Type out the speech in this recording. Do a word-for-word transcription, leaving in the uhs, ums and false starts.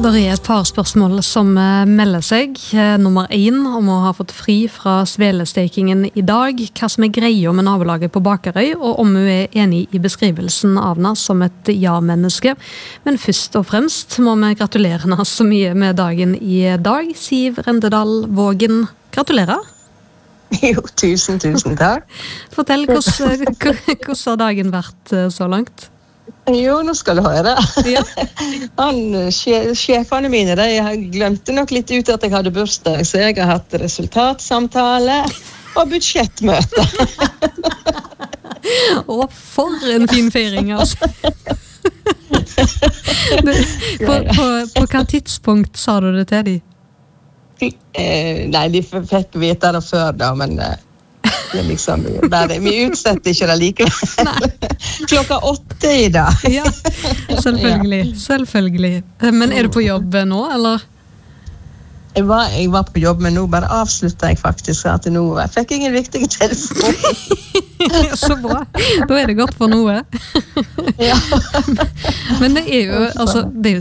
Det er et par spørsmål som melder seg. Nummer én, om å ha fått fri fra svelestekingen i dag. Hva som er greia med nabolaget på Bakerøy, og om hun er enig i beskrivelsen av henne som et ja-menneske. Men først og fremst må vi gratulere henne så mye med dagen i dag. Siv Rendedal Vågen, gratulerer. Jo, tusen, tusen takk. Fortell, hvordan, hvordan har dagen vært så langt? Jo, nå skal du høre. Ja. Han, sjefene mine, de glemte nok litt ut at jeg hadde bursdag, så jeg har hatt resultatsamtale og budsjettmøte. Å, for en fin feiring, altså. på, på, på hva tidspunkt sa du det til de? Eh, nei, de fikk vite det før da, men... Det liksom, bare, vi utsetter ikke det likevel. Klokka åtte i dag. Ja, selvfølgelig, selvfølgelig. Men er du på jobb nå, eller? Jeg var, jeg var på jobb, men nå bare avsluttet jeg faktisk at nå jeg fikk ingen viktige telefon. Så bra, da er det godt for noe. Ja. Men det er jo, altså, det er jo